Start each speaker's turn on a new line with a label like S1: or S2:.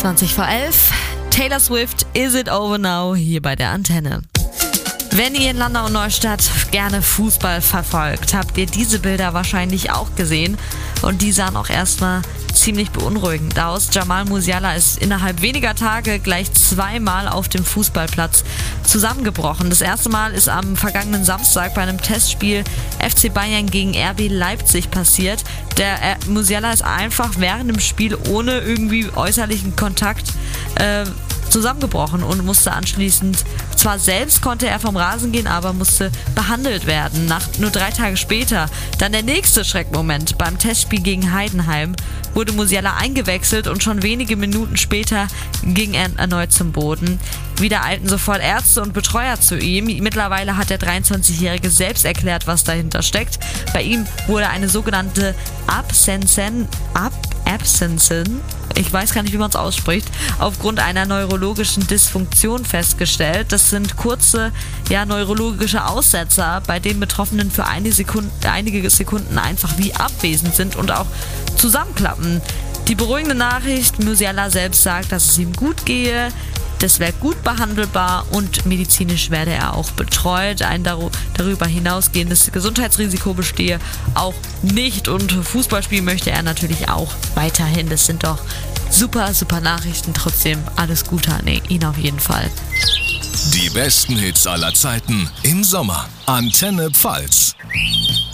S1: 20 vor 11. Taylor Swift, Is It Over Now, hier bei der Antenne. Wenn ihr in Landau und Neustadt gerne Fußball verfolgt, habt ihr diese Bilder wahrscheinlich auch gesehen. Und die sahen auch erstmal ziemlich beunruhigend aus. Jamal Musiala ist innerhalb weniger Tage gleich zweimal auf dem Fußballplatz zusammengebrochen. Das erste Mal ist am vergangenen Samstag bei einem Testspiel FC Bayern gegen RB Leipzig passiert. Der Musiala ist einfach während dem Spiel ohne irgendwie äußerlichen Kontakt zusammengebrochen und musste anschließend, zwar selbst konnte er vom Rasen gehen, aber musste behandelt werden. Nur 3 Tage später, dann der nächste Schreckmoment. Beim Testspiel gegen Heidenheim wurde Musiala eingewechselt und schon wenige Minuten später ging er erneut zum Boden. Wieder eilten sofort Ärzte und Betreuer zu ihm. Mittlerweile hat der 23-Jährige selbst erklärt, was dahinter steckt. Bei ihm wurde eine sogenannte Absenzen, ich weiß gar nicht, wie man es ausspricht, aufgrund einer neurologischen Dysfunktion festgestellt. Das sind kurze, neurologische Aussetzer, bei denen Betroffenen für einige Sekunden einfach wie abwesend sind und auch zusammenklappen. Die beruhigende Nachricht: Musiala selbst sagt, dass es ihm gut gehe. Das wäre gut behandelbar und medizinisch werde er auch betreut. Ein darüber hinausgehendes Gesundheitsrisiko bestehe auch nicht und Fußball spielen möchte er natürlich auch weiterhin. Das sind doch super, super Nachrichten. Trotzdem alles Gute an ihn auf jeden Fall.
S2: Die besten Hits aller Zeiten im Sommer. Antenne Pfalz.